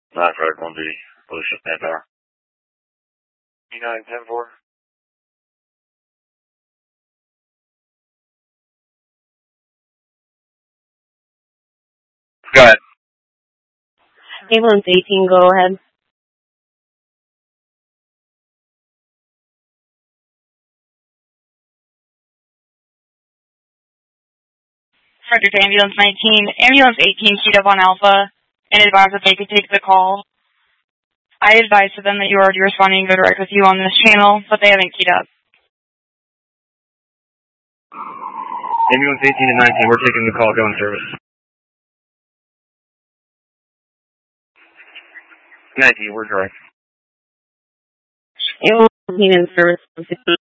9-5, 1 duty, Pollution, manpower. E9, 10-4. Go ahead. Ambulance 18, go ahead. Frederick Ambulance 19. Ambulance 18 keyed up on Alpha and advised that they could take the call. I advised to them that you were already responding to go direct with you on this channel, but they haven't keyed up. Ambulance 18 and 19, we're taking the call, go in service. 19, we're direct. Ambulance 18 in service.